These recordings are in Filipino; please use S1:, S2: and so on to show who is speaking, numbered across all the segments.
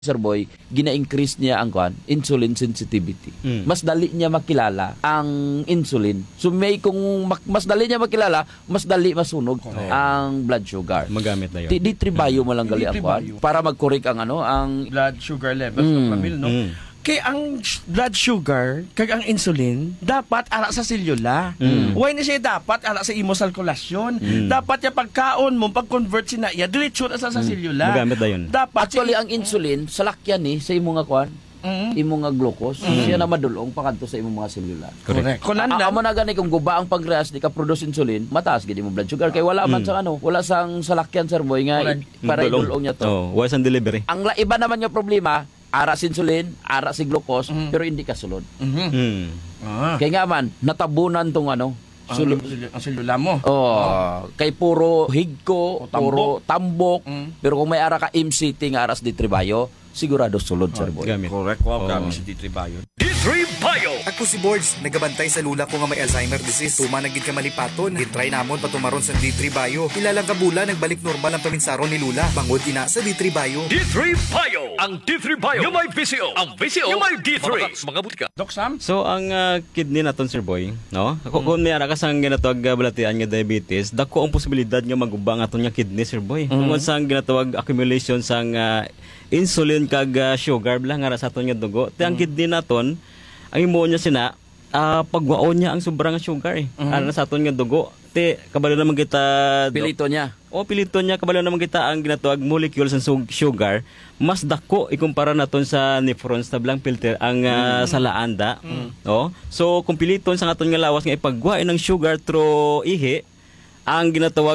S1: Sir Boy, gina-increase niya ang insulin sensitivity. Mas dali niya makilala ang insulin. So may kung mas dali niya makilala, mas dali masunog ang blood sugar.
S2: Magamit na yun.
S1: D3 bio mo lang gali ang para mag-correct ang ang
S3: blood sugar levels ng pamilya, no? Kay ang blood sugar, kag ang insulin, dapat ara sa selula. Why na siya dapat ara sa imo sirkulasyon? Dapat ya pagkaon mo, pag-convert sina iya, diretso na sa selula.
S2: Magamit na yun.
S3: Dapat
S1: actually ang insulin salakyan ni sa imo nga imo nga glucose, siya na madulong pakanto sa imo mga selula.
S3: Correct.
S1: Amo na gani kung guba ang pagreas di ka produce insulin, mataas gid mo blood sugar kay wala man sa wala sang salakyan Sir Boy nga para idulong niya to.
S2: Wala sang delivery.
S1: Ang iba naman nga problema, ara si insulin, ara si glucose, pero hindi ka sulod. Kaya nga man, natabunan tong
S3: ang selula mo.
S1: Kay puro higko, puro tambok, pero kung may ara ka MCT nga aras di tribayo, sigurado sulod, Sir Boy.
S3: Correct. Wow, gamit si D3 Bio.
S4: D3 Bio! Ako si Boards, nagabantay sa lula ko nga may Alzheimer disease. Tuma nagid ka malipaton. Gitry namon patumaron sa D3 Bio. Ilalang kabula, nagbalik normal ang paminsaron ni Lula. Bangod ina sa D3 Bio.
S5: D3 Bio! Ang D3 Bio, yung may VCO. Ang VCO, yung may D3. Mga butika.
S3: Doc Sam?
S2: So, ang kidney naton, Sir Boy, no? Kung may ara ka sang ginatawag balatian nga diabetes, dako ang posibilidad nga magubang aton nga kidney, Sir Boy. Kung sang ginatawag accumulation sang insulin kag sugar bala nga sa aton nga dugo. Ti ang kidney naton, ang imo niya sina pagwaon niya ang sobrang sugar ara sa aton nga dugo. Ti kabalo naman kita
S1: Pilito niya.
S2: Pilito niya kabalo naman kita ang ginatawag molecules ng sugar mas dako ikumpara naton sa nephrons na blang filter ang salaanda. No? So kung piliton sa aton nga lawas nga ipagwain ng sugar through ihi, ang ginatawag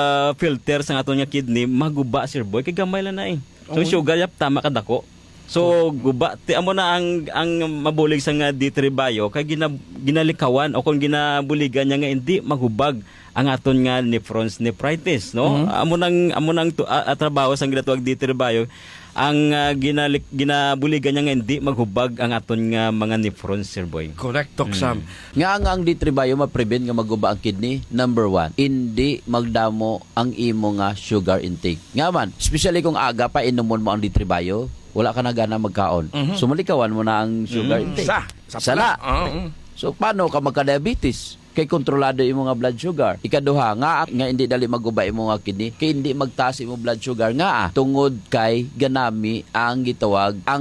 S2: filter sa aton nga kidney maguba, Sir Boy, kay gamay lang na So sugar yap tama ka dako. So guba ti amo na ang mabulig sa nga D3 Bio kay ginalikawan o kung ginabuligan niya nga hindi magubag ang aton nga nephritis, no? Amo nang trabaho sang ginatawag D3 Bio ang ginabuligan niya nga hindi maghubag ang aton nga mga nephrons, Sir Boy.
S3: Correct, Doc Sam.
S1: Nga ang D3 Bio ma-prevent nga maguba ang kidney. Number 1, hindi magdamo ang imo nga sugar intake. Nga man, especially kung aga pa inumon mo ang D3 Bio, wala ka na gana magkaon. So malikawan mo na ang sugar intake. Sala. So paano ka magka-diabetes? Kay kontrolado imo nga blood sugar. Ikaduha nga hindi dali maguba imo nga kidney, kay hindi magtaas imo blood sugar nga tungod kay ganami ang gitawag ang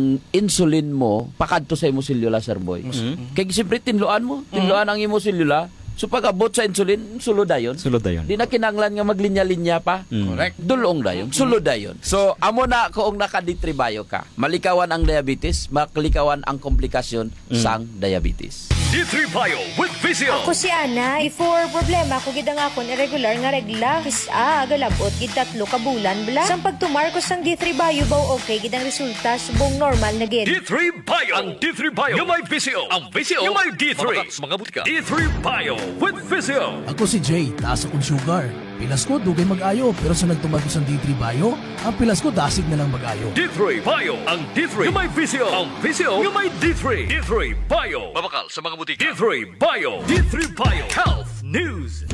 S1: insulin mo pakadto sa imo selula, Sir Boy. Kay siyempre tinluan ang imo selula. So pag abot sa insulin, sulod dayon. Di na kinanglan nga maglinya-linya pa.
S3: Correct.
S1: Dulong dayon, sulod dayon. So amo na kung naka-D3 Bio ka, malikawan ang diabetes, maklikawan ang komplikasyon sang diabetes.
S5: D3 Bio with VCO.
S6: Ako si Ana, before problema ko gid ang akon irregular nga regla. Galabot gid 3 ka bulan bla. Sang pagtumar ko sang D3 Bio baw okay gid ang resulta subong normal na gid.
S5: D3 Bio. Ang D3 Bio, yung may VCO. Ang VCO, yung may D3. Mga butika. D3 Bio with VCO.
S7: Ako si Jay, taas akong sugar. Pilas ko, dugay mag-ayo. Pero sa nagtumag ko sa D3 Bio, ang pilas ko, dasig na lang mag-ayo.
S5: D3 Bio. Ang D3, yung may VCO. Ang VCO, yung may D3. D3 Bio. Mabakal sa mga butika. D3 Bio. D3 Bio. Health News.